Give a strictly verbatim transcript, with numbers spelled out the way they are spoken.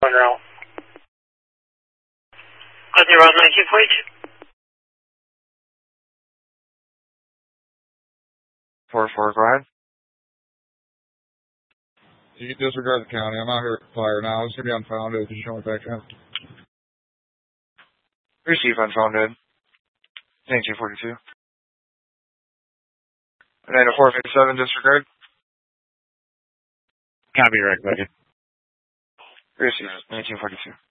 Monroe. Copy route nineteen forty-two. four four, go ahead. You can disregard the county. I'm out here at the fire now. It's going to be unfounded. Did you show me back up? Receive unfounded. nineteen forty-two. And then a four fifty-seven, disregard. Copy, right, buddy. Receive nineteen forty-two.